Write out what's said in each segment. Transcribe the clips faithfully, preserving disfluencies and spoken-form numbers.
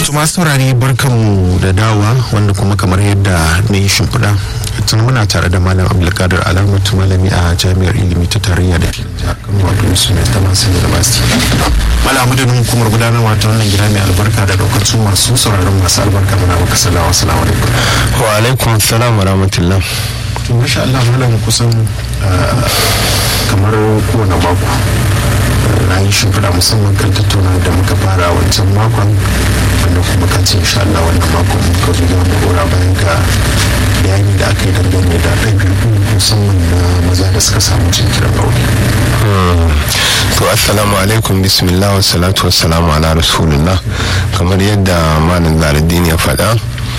masu saurari barkanmu da dawa, wanda kuma kamar yadda na yi shimfiɗa tun muna tare da malam abdulkadir alamatu, malami a jami'ar ilimi ta tarayya da ke jihar kano wato musulmi ta masu university. malam amadadin hukumar gudanarwa ta wannan gida mai albarka da daukacin masu sauraron masu albarka muna maka salawa. Assalamu alaikum. Wa alaikum assalam wa rahmatullah. to masha Allah malam, kusan kamar kowane mako na yi shimfiɗa musamman kan tattauna da muka fara wancan makon, wanda kuma ka ce insha Allah wannan makon muka zo da mu gora bayan ga bayani da aka yi dangane da ɗabi'u musamman na maza da suka samu jinkirin aure. To assalamu alaikum, bismillah wa salatu wa salamu ala rasulullah. Kamar yadda malam Zaradin ya faɗa,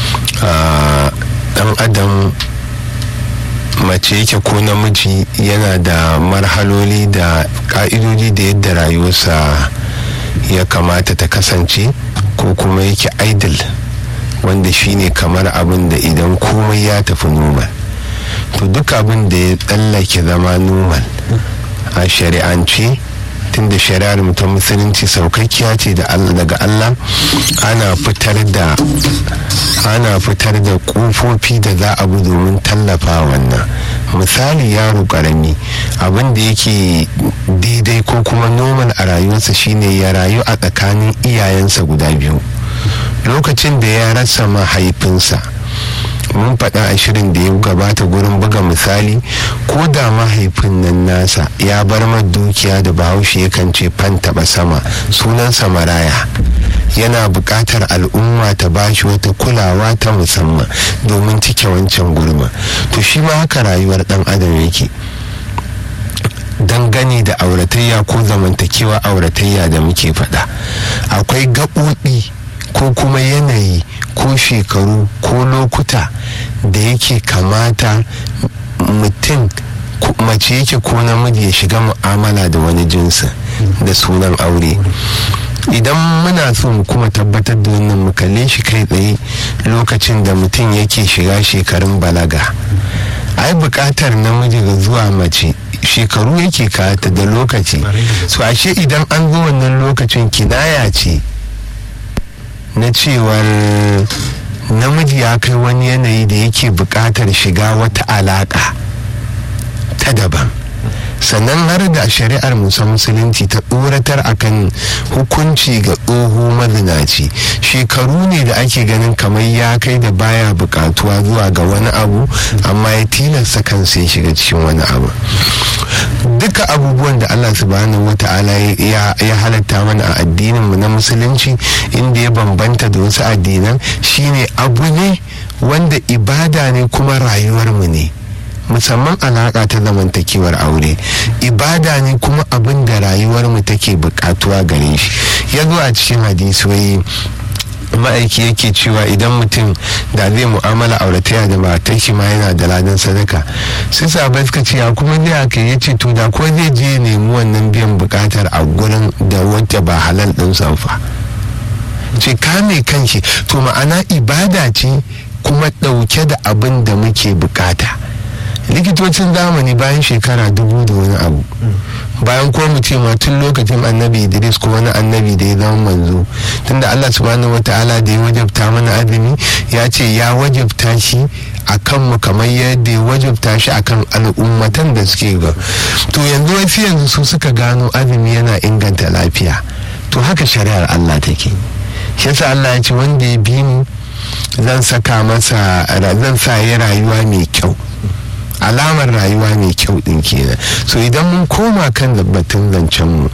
dan adam mace yake ko namiji yana da marhaloli da ka'idodi da yadda rayuwarsa ya kamata ta kasance, ko kuma yake idle, wanda shine kamar abin da idan komai ya tafi normal, to duk abin da ya tsallake zama normal a shari'ance, tunda shari'ar mutum musulunci saukakkiya ce daga Allah, ana fitar da ana fitar da kofofi da za a bi domin tallafa wannan. Misali, yaro karami abin da yake daidai ko kuma normal a rayuwarsa shine ya rayu a tsakanin iyayensa guda biyu. Lokacin da ya rasa mahaifinsa, mun faɗa a shirin da ya gabata gurin buga misali, ko da mahaifin nan nasa ya bar ma dukiya da bahaushe yakan ce fan taɓa sama, sunansa maraya, yana buƙatar al'umma ta bashi wata kulawa ta musamman domin cike wancan gurma. To shi ma haka rayuwar ɗan adam yake dangane da auratayya ko zamantakewa auratayya da muke faɗa. Akwai gaɓoɓi ko kuma yanayi ko shekaru ko lokuta da yake kamata mutum mace yake ko namiji ya shiga mu'amala da wani jinsin da sunan aure. Idan muna so mu kuma tabbatar da wannan, mu kalle shi kai tsaye lokacin da mutum yake shiga shekarun balaga. Ai bukatar namiji ga zuwa mace shekaru yake kata da lokaci, so ashe idan an zo wannan lokacin kinaya ce na cewar namiji ya kai wani yanayi da yake buƙatar shiga wata alaƙa ta daban. Sannan har da shari'ar musa musulunci ta tsoratar akan hukunci ga tsoho mazinaci, shekaru ne da ake ganin kamar ya kai da baya buƙatuwa zuwa ga wani abu, amma ya tilasta kansa ya shiga cikin wani abu. Duka abubuwan da Allah subhanahu wata'ala ya halatta mana a addinin mu na musulunci, inda ya bambanta da wasu addinan, shine abu ne wanda ibada ne kuma rayuwar mu ne, musamman alaƙa ta zamantakewar aure ibada ne kuma abin da rayuwar mu take buƙatuwa gare shi. Ya zo a cikin hadisi wai ma'aiki yake cewa idan mutum da zai mu'amala auratayya da matar shi ma yana da ladan sadaka. sai sahabbai suka ce ya kuma zai haka, ya ce to da ko zai je nemi wannan biyan bukatar a gurin da wacce ba halal din fa ce kame kanshi. to ma'ana ibada ce kuma ɗauke da abin da muke bukata. Likitocin zamani bayan shekara dubu da wani abu, bayan ko mu ce ma tun lokacin annabi Idris ko wani annabi da ya zama manzo, tunda Allah subhanahu wataala da ya wajabta mana azumi ya ce ya wajabta shi a kanmu kamar yadda ya wajabta shi akan al'ummatan da suke ga. To yanzu wasu yanzu su suka gano azumi yana inganta lafiya. To haka shari'ar Allah take. Shi yasa Allah ya ce wanda ya bi ni zan saka masa, zan sa ya rayuwa mai kyau. Alamar rayuwa mai kyau din kenan. So idan mun koma kan batun zancen mu,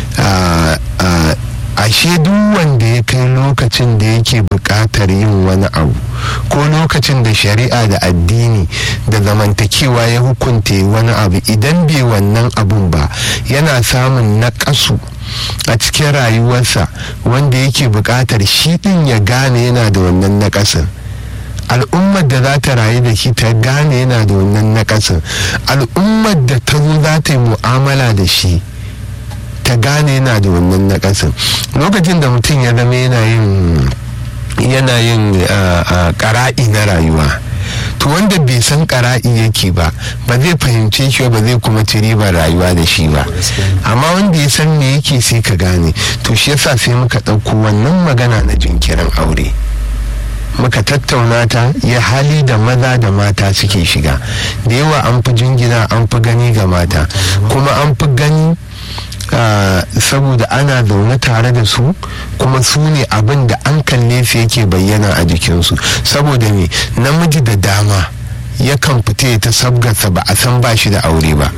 ashe duk wanda ya kai lokacin da yake buƙatar yin wani abu, ko lokacin da shari'a da addini da zamantakewa ya hukunta wani abu, idan bai wannan abun ba yana samun naƙasu a cikin rayuwarsa wanda yake buƙatar shi din ya gane yana da wannan naƙasin. Al'ummar da za ta rayu da shi ta gane yana da wannan naƙasin. Al'ummar da ta zo za ta yi mu'amala da shi ta gane yana da wannan naƙasin. Lokacin da mutum ya zama yana yin yana yin ƙara'i na rayuwa, to wanda bai san ƙara'i yake ba ba zai fahimce shi ba zai kuma ci ribar rayuwa da shi ba, amma wanda ya san me yake sai ka gane. To shi yasa sai muka ɗauko wannan magana na jinkirin aure muka tattauna ta ya hali da maza da mata suke shiga. Da yawa an fi jingina an fi gani ga mata, kuma an fi gani Uh, saboda ana zaune tare da su, kuma su ne abin da an kalle su yake bayyana a jikinsu. Saboda me namiji da dama yakan fita ta sabgarsa ba a san ba shi da aure ba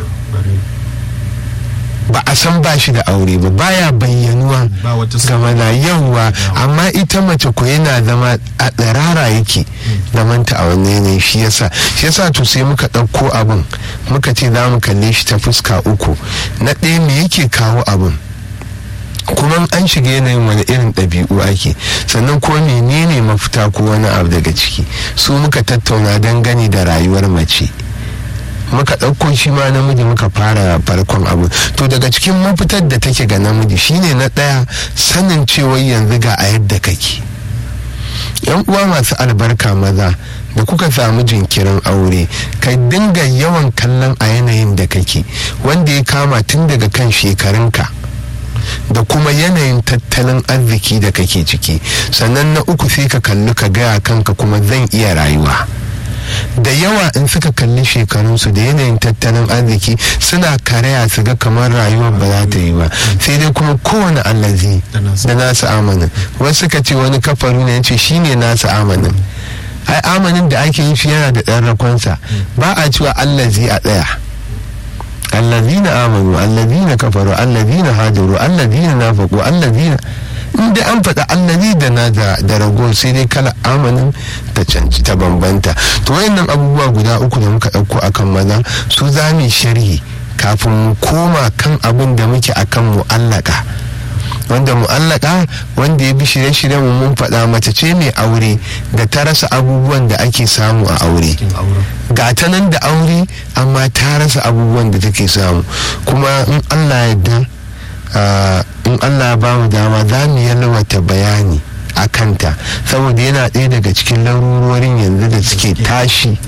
ba a san ba shi da aure ba baya bayyanuwa ga mana yawa, amma ita mace ko yana zama a tsirara yake zamanta a wannan yanayi. shi yasa shi yasa to sai muka ɗauko abin muka ce za mu kalle shi ta fuska uku. Na ɗaya me yake kawo abin, kuma an shiga yanayin wani irin ɗabi'u ake, sannan ko menene mafita ko wani abu daga ciki. Su muka tattauna dangane da rayuwar mace, muka ɗauko shi ma namiji muka fara farkon abu. To daga cikin mafitar da take ga namiji shine na ɗaya sanin cewa yanzu ga a yadda kake. yan uwa masu albarka maza da kuka samu jinkirin aure, ka dinga yawan kallon a yanayin da kake, wanda ya kama tun daga kan shekarunka da kuma yanayin tattalin arziki da kake ciki. Sannan na uku sai ka kalli ka gaya kanka kuma zan iya rayuwa. Da yawa in suka kalli shekarunsu da yanayin tattalin arziki suna karaya su ga kamar rayuwar ba za ta yi ba, sai dai kuma kowane allazi da nasu amanin. wasu suka ce wani kafaru ne yace shine nasu amanin. ai amanin da ake yi shi yana da ɗan rakonsa, ba a cewa allazi a ɗaya. allazina amanu allazina kafaru allazina hajaru allazina nafaqu allazina, inda an faɗa allazi da na da rago sai dai kala amanin ta canci ta bambanta. To wayannan abubuwa guda uku da muka ɗauko akan maza su za mu sharhi kafin mu koma kan abin da muke akan mu'allaka. Wanda mu'allaka wanda ya bi shirye-shiryen mu mun faɗa mace ce mai aure da ta rasa abubuwan da ake samu a aure, ga ta nan da aure amma ta rasa abubuwan da take samu. Kuma in Allah ya yarda Uh, in Allah ba mu dama za mu yalwata bayani a kanta, saboda yana ɗaya daga cikin larurorin yanzu da suke tashi.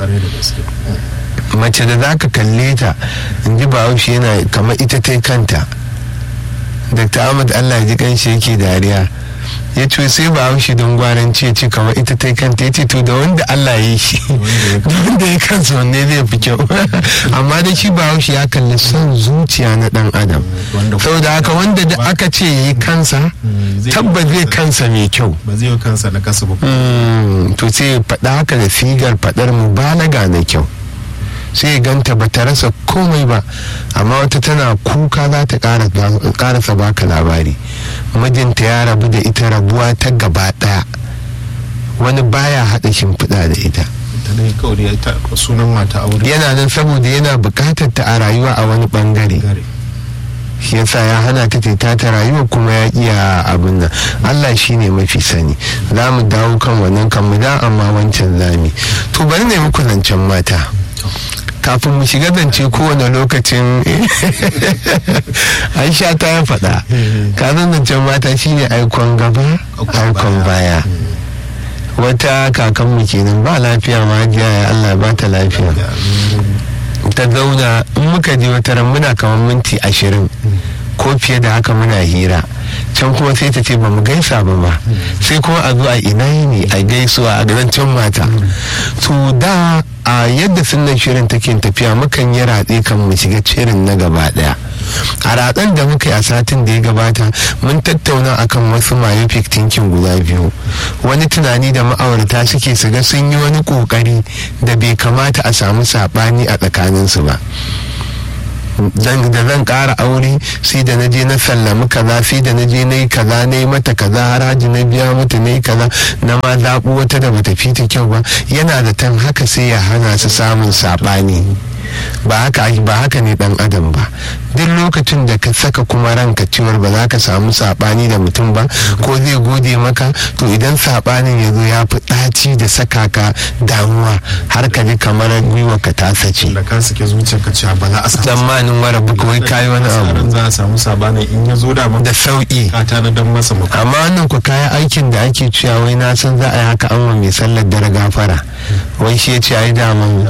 Mace da za ka kalle ta in ji bahaushe yana kamar ita ta kanta. Dr. Ahmad Allah ji kanshi yake dariya, ya ce sai bahaushe don gwaranci ya ce kamar ita ta kanta, ya ce to da wanda Allah ya yi shi wanda ya kansa wanne zai fi kyau. Amma da shi bahaushe ya kalli son zuciya na dan adam, saboda haka wanda da aka ce yi kansa tabba zai kansa mai kyau, ba zai yi kansa na kasa ba. To sai faɗa haka da sigar faɗar mubalaga na kyau, sai ganta ba ta rasa komai ba, amma wata tana kuka za ta karasa baka labari mijinta ya rabu da ita rabuwa ta gaba daya, wani baya hada shimfiɗa da ita, sunan mata aure yana nan saboda yana bukatar ta a rayuwa a wani bangare, shi yasa ya hana ta ta ta rayuwa kuma ya iya abin nan. Allah shine mafi sani, za mu dawo kan wannan kan mu da, amma wancan zami. To bari ne muku zancen mata kafin mu shiga zance kowane lokacin. Aisha ta ya faɗa kazan zancen mata shine aikon gaba aikon baya. Wata kakanmu kenan ba lafiya ma jiya, ya Allah ba ta lafiya, ta zauna in muka je wata ran muna kamar minti ashirin ko fiye da haka muna hira, can kuma sai ta ce ba mu gaisa ba ba, sai kuma a zo a ina ne a gaisuwa a zancen mata. To da a yadda sunan shirin take tafiya mukan yi ratse kan mu shiga shirin na gaba daya. A ratsen da muka yi a satin da ya gabata mun tattauna akan wasu myopic thinking guda biyu, wani tunani da ma'aurata suke su ga sun yi wani kokari da bai kamata a samu sabani a tsakaninsu ba. da zan kara aure sai da naje na sallami kaza, sai da naje na yi kaza, na yi mata kaza, haraji na biya mata, na yi kaza, na ma zaɓu wata da bata fi ta kyau ba, yana da tan haka sai ya hana su samun saɓani. ba haka ba haka ne dan adam ba. Duk lokacin da ka saka kuma ranka cewar ba za ka samu sabani da mutum ba ko zai gode maka, to idan sabanin ya zo ya fi ɗaci da saka ka damuwa har ka ji kamar gwiwa ka ta sace da ka sake zuciyar ka cewa ba za a samu tsammanin wara buka wai kayi wani abu, za a samu sabanin in ya zo da da sauki ka tana dan masa muka. Amma wannan ku kayan aikin da ake cewa wai na san za a yi haka an wa mai sallar dare gafara, wai shi ya ce ai daman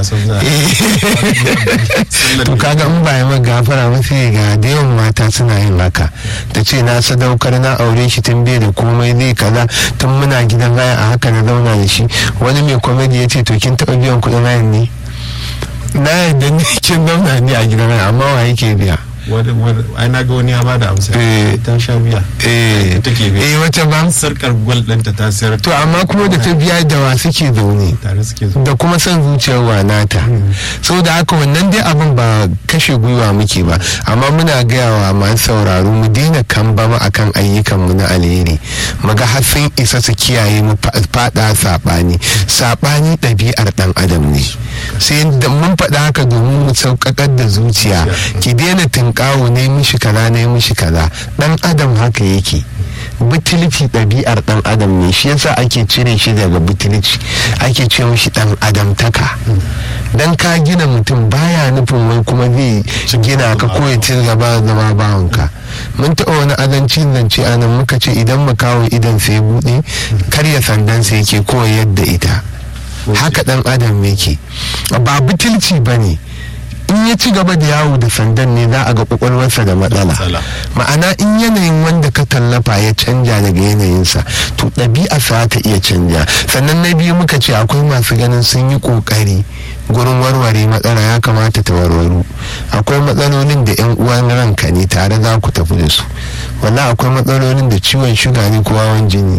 to kaga in ba ya ma gafara ba sai ga da yawan mata suna yin haka ta ce na sadaukar na aure shi tun bai da komai zai kaza tun muna gidan haya a haka na zauna da shi. Wani mai komedi ya ce to kin taɓa biyan kuɗin hayan ne? Na yadda ne kin zauna ne a gidan haya amma wa yake biya? ai na ga wani ya bada amsa ta sha biya eh take biya eh wata ba sarkar gwal ɗanta ta sayar to amma kuma da ta biya da wa suke zaune tare suke zaune da kuma son zuciyar wa nata saboda haka wannan dai abin ba kashe gwiwa muke ba amma muna gaya wa masu sauraro mu daina kambama akan ayyukan mu na alheri maga har sun isa su kiyaye mu fada sabani sabani ɗabi'ar dan adam ne sai mun faɗa haka domin mu sauƙaƙar da zuciya ki daina tinkawo ne mishi kaza ne mishi kaza dan adam haka yake butulci ɗabi'ar dan adam ne shi yasa ake cire shi daga butulci ake ce mishi dan adamtaka dan ka gina mutum baya nufin wai kuma zai gina ka ko ya ci gaba zama bawanka. Mun taɓa wani azancin zance a nan muka ce idan makawo idan sai buɗe karya sandan sai yake koyar da ita haka dan adam yake ba butulci ba ne in ya ci gaba da yawo da sandan ne za a ga kwakwalwarsa da matsala ma'ana in yanayin wanda ka tallafa ya canja daga yanayinsa to ɗabi'arsa ta iya canja. Sannan na biyu muka ce akwai masu ganin sun yi ƙoƙari gurin warware matsala ya kamata ta warwaru. Akwai matsalolin da yan uwan ranka ne tare za ku tafi da su wannan akwai matsalolin da ciwon shuga ne ko hawan jini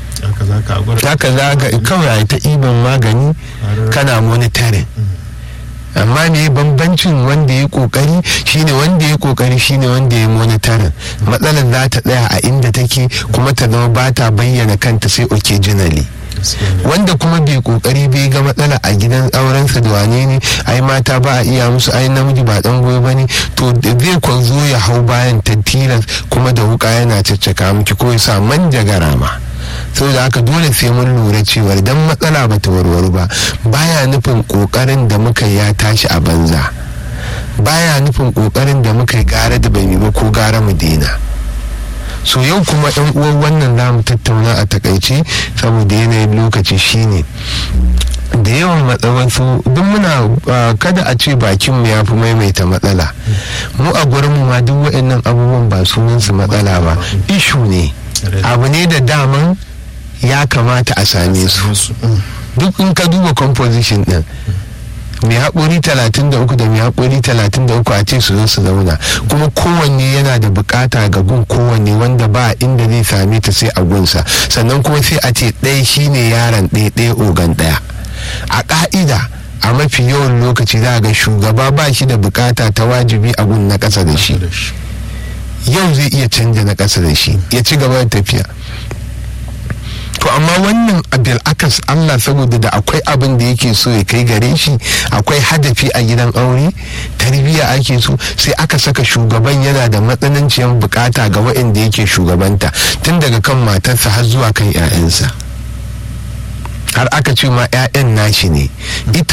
haka za ka kawai ta iban magani kana monitoring. Amma ne bambancin wanda ya kokari shine wanda ya kokari shine wanda ya monitoring matsalar za ta tsaya a inda take kuma ta zama ba ta bayyana kanta sai occasionally. Wanda kuma bai kokari bai ga matsala a gidan aurensa da wane ne ai mata ba a iya musu ai namiji ba dan goyo bane to zai kwanzo ya hau bayan ta tilas kuma da wuka yana caccaka miki ko ya sa manjagara ma. Saboda haka dole sai mun lura cewa idan matsala ba ta warwaru ba baya nufin kokarin da muka ya tashi a banza baya nufin kokarin da muka yi gara da bai ba ko gara mu daina. So yau kuma yan uwan wannan za mu tattauna a takaice saboda yanayin lokaci shine da yawan matsawansu duk muna kada a ce bakin mu ya fi maimaita matsala mu a gurin mu ma duk waɗannan abubuwan ba sunan su matsala ba ishu ne abu ne da daman ya kamata a same su. Duk in ka duba composition din mai haƙuri talatin da uku da mai haƙuri talatin da uku a ce su zo su zauna kuma kowanne yana da bukata ga gun kowanne wanda ba inda zai same ta sai a gunsa sannan kuma sai a ce ɗaya shine yaron ɗaya ɗaya ogan ɗaya. A ƙa'ida a mafi yawan lokaci za ga shugaba ba shi da bukata ta wajibi a gun na ƙasa da shi yau zai iya canja na ƙasa da shi ya ci gaba da tafiya. To amma wannan abil akas Allah saboda da akwai abin da yake so ya kai gare shi akwai hadafi a gidan aure tarbiyya ake so sai aka saka shugaban yana da matsananciyar bukata ga waɗanda yake shugabanta tun daga kan matarsa har zuwa kan 'ya'yansa har aka ce ma 'ya'yan nashi ne ita